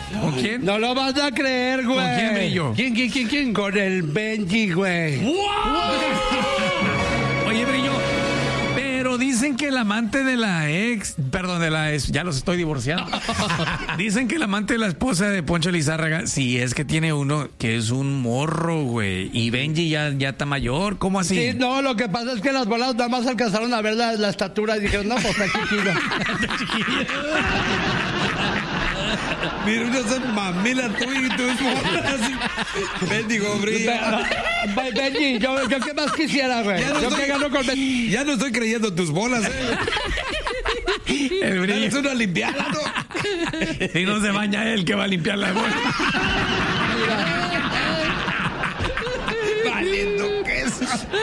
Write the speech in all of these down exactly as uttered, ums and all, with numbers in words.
¿Con quién? No lo vas a creer, güey. ¿Con quién, Brillo? ¿Quién, quién, quién, quién? Con el Benji, güey. ¡Wow! Oye, Brillo, pero dicen que el amante de la ex, perdón, de la ex, ya los estoy divorciando. Dicen que el amante de la esposa de Poncho Lizárraga, sí, es que tiene uno que es un morro, güey. Y Benji ya, ya está mayor, ¿cómo así? Sí, no, lo que pasa es que las bolas nada más alcanzaron a ver la, la estatura y dijeron, no, pues está chiquillo. Mira, uno son mamila tú y tus bolas. Bendigo, Brillo. Be- Benji, yo, yo qué más quisiera, güey. Ya no Yo estoy- que gano con Benji. Ya no estoy creyendo tus bolas, eh. El Brillo. Es una limpiada, ¿no? Si no se baña él, que va a limpiar la bola. Valiendo queso.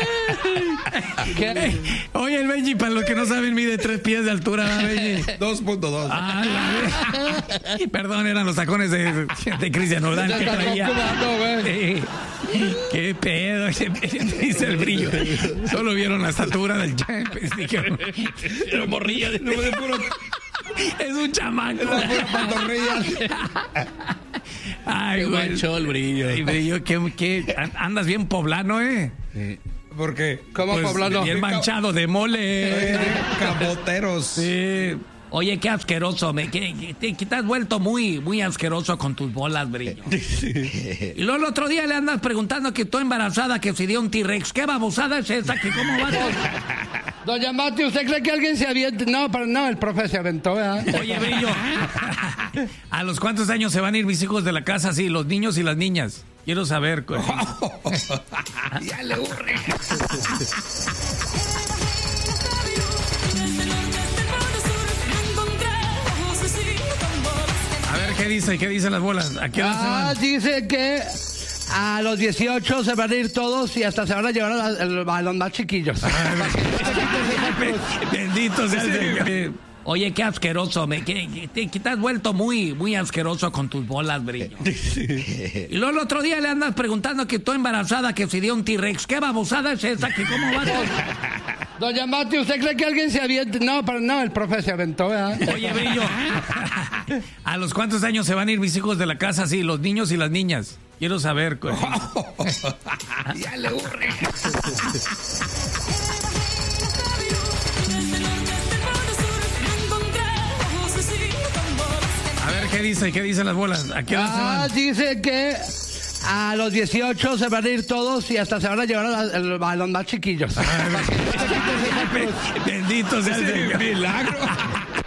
¿Qué? Oye, el Benji, para los que no saben, mide tres pies de altura, ¿verdad, Benji? dos punto dos. Ah, la ve- Perdón, eran los tacones de, de Cristian Nodal que Te estás traía. cubando, güey. Sí. Qué pedo, dice el Brillo. Solo vieron la estatura del Champions. Dijeron, pero morría de, No, de puro, es un chamaco. de pura pantorrilla. Ay, Qué güey. manchó el Brillo. Ay, Brillo, ¿qué, qué? Andas bien poblano, ¿eh? ¿Por qué? ¿Cómo Pues, poblano? bien manchado de mole. Eh, Caboteros. Sí. Oye, qué asqueroso, me, que, que te, que te has vuelto muy, muy asqueroso con tus bolas, Brillo. Y luego el otro día le andas preguntando que tú embarazada, que si dio un T-Rex. ¿Qué babosada es esa? ¿Que cómo va? Doña Mati, ¿usted cree que alguien se avienta? No, pero no, el profe se aventó, ¿verdad? Oye, Brillo, ¿a los cuántos años se van a ir mis hijos de la casa? Sí, los niños y las niñas. Quiero saber. co- Ya le urge. A ver, ¿qué dice? ¿Qué dicen las bolas? ¿A qué hora se Ah, van? dice que a los dieciocho se van a ir todos y hasta se van a llevar a, la- a los más chiquillos. Bendito sea el Señor. Oye, qué asqueroso, me, que, que te, que te has vuelto muy, muy asqueroso con tus bolas, Brillo. Y luego el otro día le andas preguntando que tú embarazada, que si dio un T-Rex. ¿Qué babosada es esa? ¿Que cómo va? Doña Mati, ¿usted cree que alguien se avienta? No, pero no, el profe se aventó, ¿verdad? Oye, Brillo, ¿a los cuántos años se van a ir mis hijos de la casa? Sí, los niños y las niñas. Quiero saber. co- Ya le urge. A ver, ¿qué dice? ¿Qué dicen las bolas? ¿A qué hora se Ah, van? dice que a los dieciocho se van a ir todos y hasta se van a llevar a, la- a los más chiquillos. Bendito sea el Señor. Milagro.